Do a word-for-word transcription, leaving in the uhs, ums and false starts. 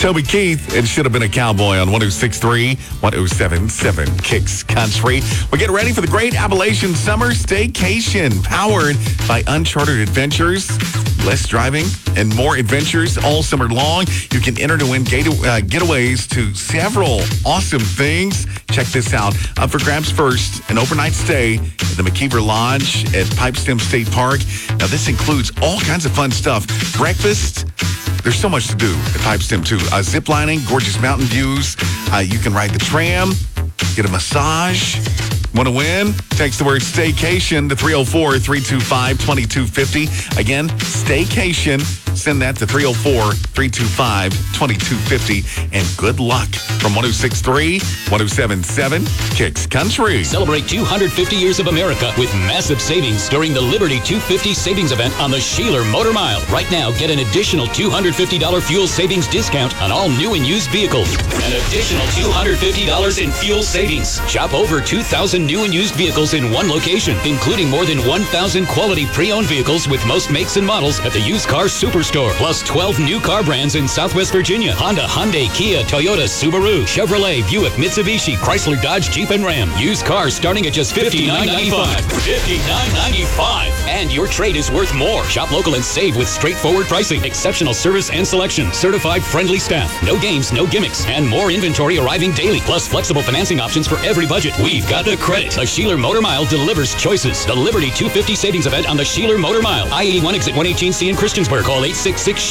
Toby Keith, it should have been a cowboy on one oh six point three, one oh seven point seven Kicks Country. We're getting ready for the Great Appalachian Summer Staycation, powered by Uncharted Adventures. Less driving and more adventures all summer long. You can enter to win gate, uh, getaways to several awesome things. Check this out. Up for grabs first, an overnight stay at the McKeever Lodge at Pipestem State Park. Now, this includes all kinds of fun stuff. Breakfast. There's so much to do at Pipestem, too. Uh, zip lining, gorgeous mountain views. Uh, you can ride the tram, get a massage. Want to win? Text the word staycation to three oh four, three two five, two two five oh. Again, staycation. Send that to three oh four, three two five, two two five oh. And good luck from one oh six point three, one oh seven point seven Kicks Country. Celebrate two hundred fifty years of America with massive savings during the Liberty two fifty savings event on the Sheeler Motor Mile. Right now, get an additional two hundred fifty dollars fuel savings discount on all new and used vehicles. An additional two hundred fifty dollars in fuel savings. Shop over two thousand new and used vehicles in one location, including more than one thousand quality pre-owned vehicles with most makes and models at the Used Car Superstore. Plus twelve new car brands in Southwest Virginia. Honda, Hyundai, Kia, Toyota, Subaru, Chevrolet, Buick, Mitsubishi, Chrysler, Dodge, Jeep, and Ram. Used cars starting at just fifty-nine ninety-five. fifty-nine ninety-five. And your trade is worth more. Shop local and save with straightforward pricing, exceptional service and selection, certified friendly staff, no games, no gimmicks, and more inventory arriving daily. Plus flexible financing options for every budget. We've got the credit. The Sheeler Motor Mile delivers choices. The Liberty two fifty savings event on the Sheeler Motor Mile. I eighty-one exit one eighteen C in Christiansburg. Call eight six six